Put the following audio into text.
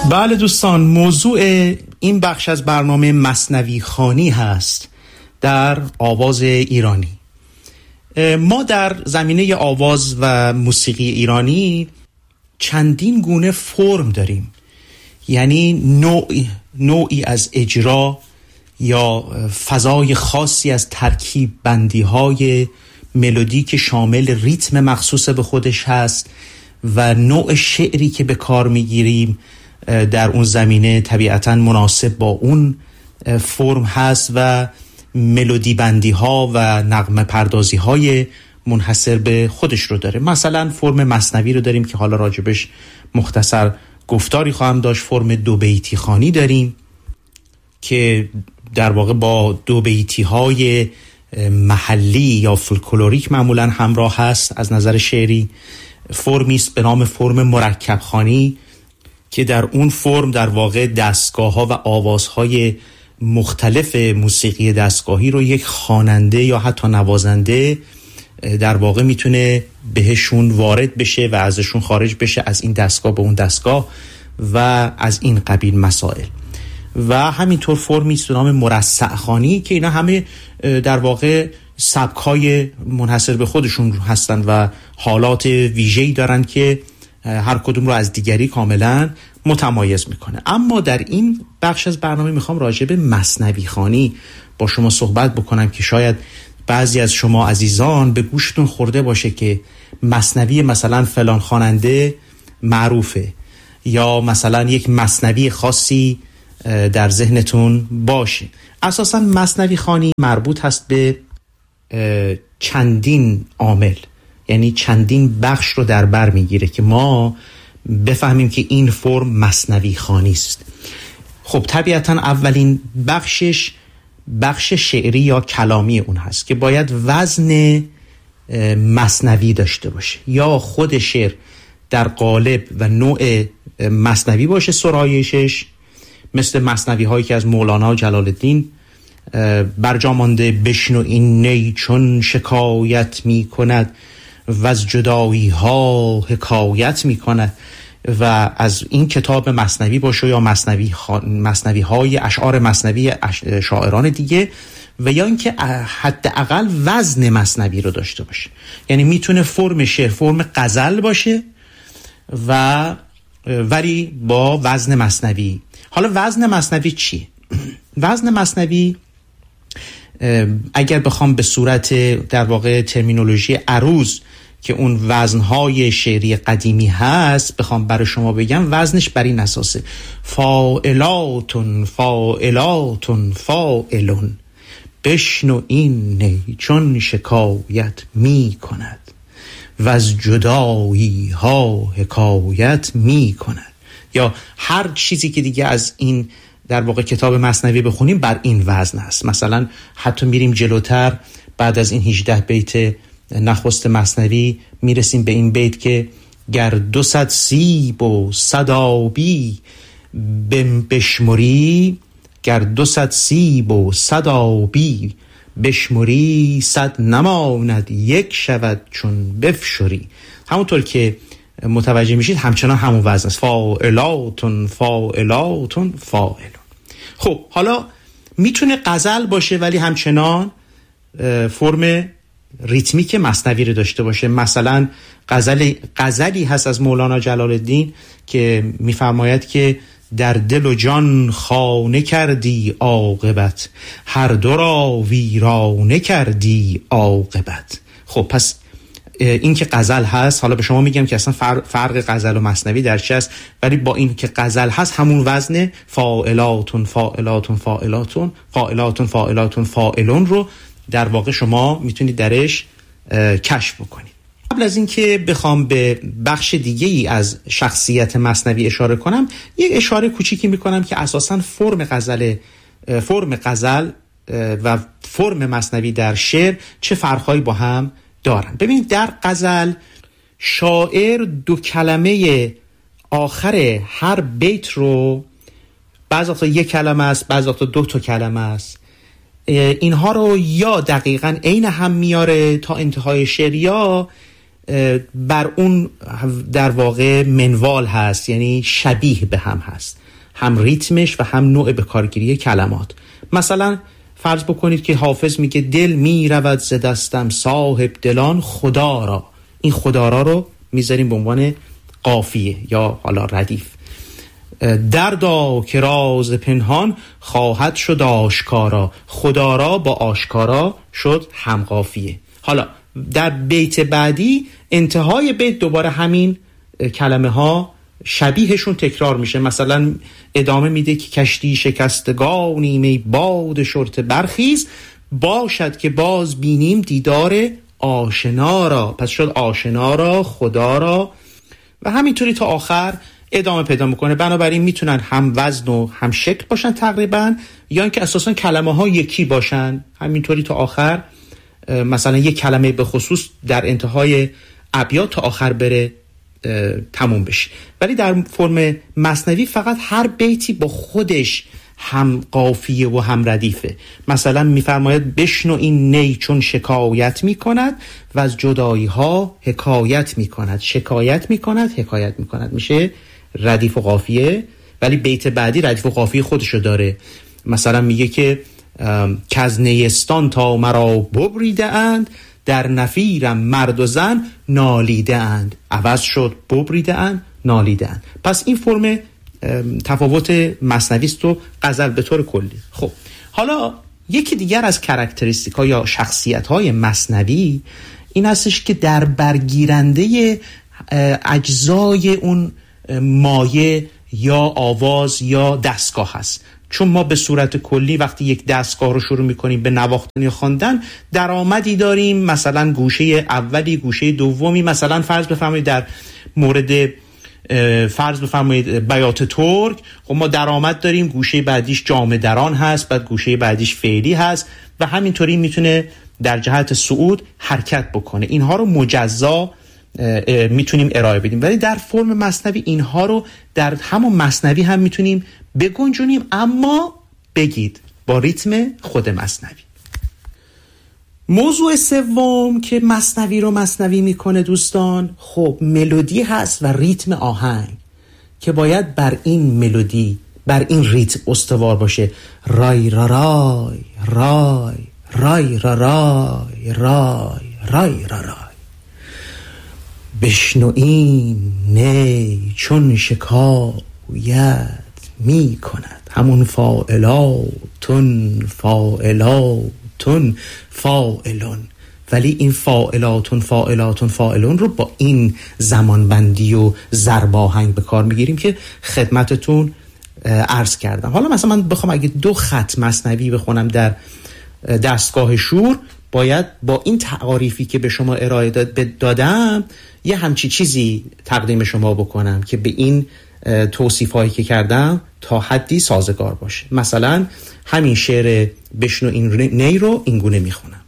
بله دوستان، موضوع این بخش از برنامه مثنوی خوانی هست در آواز ایرانی. ما در زمینه آواز و موسیقی ایرانی چندین گونه فرم داریم، یعنی نوعی از اجرا یا فضای خاصی از ترکیب بندی های ملودی که شامل ریتم مخصوص به خودش هست و نوع شعری که به کار میگیریم در اون زمینه طبیعتاً مناسب با اون فرم هست و ملودی بندی ها و نغمه پردازی های منحصر به خودش رو داره. مثلا فرم مثنوی رو داریم که حالا راجبش مختصر گفتاری خواهم داشت. فرم دو بیتی خوانی داریم که در واقع با دو بیتی های محلی یا فولکلوریک معمولا همراه هست از نظر شعری. فرمی است به نام فرم مرکب خوانی که در اون فرم در واقع دستگاه ها و آوازهای مختلف موسیقی دستگاهی رو یک خواننده یا حتی نوازنده در واقع میتونه بهشون وارد بشه و ازشون خارج بشه، از این دستگاه به اون دستگاه و از این قبیل مسائل. و همینطور فرمی است به نام مرصع خوانی که اینا همه در واقع سبک‌های منحصر به خودشون هستن و حالات ویژه‌ای دارن که هر کدوم رو از دیگری کاملا متمایز میکنه. اما در این بخش از برنامه میخوام راجع به مثنوی خوانی با شما صحبت بکنم که شاید بعضی از شما عزیزان به گوشتون خورده باشه که مثنوی مثلا فلان خواننده معروفه یا مثلا یک مثنوی خاصی در ذهنتون باشه. اساساً مثنوی خوانی مربوط هست به چندین عامل، یعنی چندین بخش رو در بر میگیره که ما بفهمیم که این فرم مثنوی خوانی است. خب طبیعتاً اولین بخش شعری یا کلامی اون هست که باید وزن مثنوی داشته باشه، یا خود شعر در قالب و نوع مثنوی باشه سرایشش، مثل مثنوی هایی که از مولانا جلال الدین برجا مانده: بشنو این نی چون شکایت می کند و از جدایی ها حکایت می کند، و از این کتاب مثنوی باشه یا مثنوی های اشعار مثنوی شاعران دیگه، و یا اینکه حداقل وزن مثنوی رو داشته باشه. یعنی میتونه فرم شعر فرم غزل باشه و ولی با وزن مثنوی. حالا وزن مثنوی چیه؟ وزن مثنوی اگر بخوام به صورت در واقع ترمینولوژی عروض که اون وزنهای شعری قدیمی هست بخوام برای شما بگم، وزنش بر این اساسه: فاعلاتون فاعلاتون فاعلون، بشنو این نی چون شکایت می کند و از جدایی ها حکایت می کند. یا هر چیزی که دیگه از این در واقع کتاب مثنوی بخونیم بر این وزن است. مثلا حتی میریم جلوتر، بعد از این 18 بیت نخست مثنوی میرسیم به این بیت که گر 200 سیب و 100 آبی بشمری، گر 200 سیب و 100 آبی بشمری، 100 نماند یک شود چون بفشری. همونطور که متوجه میشید همچنان همون وزن است: فاعلاتون فاعلاتون فاعلون. خب حالا میتونه غزل باشه ولی همچنان فرم ریتمیک مثنوی رو داشته باشه. مثلا غزلی هست از مولانا جلال الدین که میفرماید که در دل و جان خانه کردی عاقبت، هر دو را ویرانه کردی عاقبت. خب پس این که غزل هست، حالا به شما میگم که اصلا فرق غزل و مثنوی در چی است، ولی با این که غزل هست همون وزن فاعلاتون فاعلاتون فاعلاتون فاعلاتون فاعلاتون فاعلون رو در واقع شما میتونید درش کشف بکنید. قبل از این که بخوام به بخش دیگه ای از شخصیت مثنوی اشاره کنم، یک اشاره کوچیکی میکنم که اساساً فرم غزل و فرم مثنوی در شعر چه فرقایی با هم دارن. ببینید در غزل شاعر 2 کلمه آخر هر بیت رو، بعضی وقتا 1 کلمه است، بعضی وقتا 2 کلمه است، اینها رو یا دقیقاً عین هم میاره تا انتهای شعر، یا بر اون در واقع منوال هست، یعنی شبیه به هم هست، هم ریتمش و هم نوع به کارگیری کلمات. مثلا فرض بکنید که حافظ میگه دل میرود ز دستم صاحب دلان خدا را. این خدا را میذاریم به عنوان قافیه یا حالا ردیف. دردا که راز پنهان خواهد شد آشکارا. خدا را با آشکارا شد هم قافیه. حالا در بیت بعدی انتهای بیت دوباره همین کلمه ها شبیهشون تکرار میشه. مثلا ادامه میده که کشتی شکستگانی می باد شرط برخیز باشد که باز بینیم دیدار آشنا را. پس شد آشنا را، خدا را، و همینطوری تا آخر ادامه پیدا میکنه. بنابراین میتونن هم وزن و هم شکل باشن تقریبا، یا اینکه اساسا کلمه ها یکی باشن، همینطوری تا آخر. مثلا یک کلمه به خصوص در انتهای ابیات تا آخر بره تموم بشه. ولی در فرم مثنوی فقط هر بیتی با خودش هم قافیه و هم ردیفه. مثلا میفرماید بشنو این نی چون شکایت میکند و از جدایی ها حکایت میکند. شکایت میکند، حکایت میکند، میشه ردیف و قافیه. ولی بیت بعدی ردیف و قافیه خودشو داره. مثلا میگه که از نیستان تا مرا ببریده اند در نفیرم مرد و زن نالیده اند. عوض شد ببریده اند، نالیده اند. پس این فرم تفاوت مثنوی است و غزل به طور کلی. خب حالا یکی دیگر از کاراکتریستیک ها یا شخصیت های مثنوی این هستش که در برگیرنده اجزای اون مایه یا آواز یا دستگاه هست. چون ما به صورت کلی وقتی یک دستگاه رو شروع میکنیم به نواختن یا خواندن درآمدی داریم، مثلا گوشه اولی، گوشه دومی. مثلا فرض بفرمایید در مورد فرض بفرمایید بیات ترک، خب ما درآمد داریم، گوشه بعدیش جامه دران هست، بعد گوشه بعدیش فعلی هست و همینطوری میتونه در جهت صعود حرکت بکنه. اینها رو مجزا میتونیم ارائه بدیم، ولی در فرم مثنوی اینها رو در همون مثنوی هم میتونیم بگنجونیم، اما بگید با ریتم خود مثنوی. موضوع سوم که مثنوی رو مثنوی میکنه دوستان، خب ملودی هست و ریتم آهنگ که باید بر این ملودی، بر این ریتم استوار باشه. رای را رای رای رای را رای رای رای را رای. بشنو این نی چون شکایت می کند. همون فاعلاتون فاعلاتون فاعلون. ولی این فاعلاتون فاعلاتون فاعلون رو با این زمانبندی و ضرب آهنگ به کار میگیریم که خدمتتون عرض کردم. حالا مثلا من بخوام اگه 2 خط مثنوی بخونم در دستگاه شور، باید با این تعاریفی که به شما ارائه دادم یه همچی چیزی تقدیم شما بکنم که به این توصیف هایی که کردم تا حدی سازگار باشه. مثلا همین شعر بشنو این نی رو این گونه میخونم.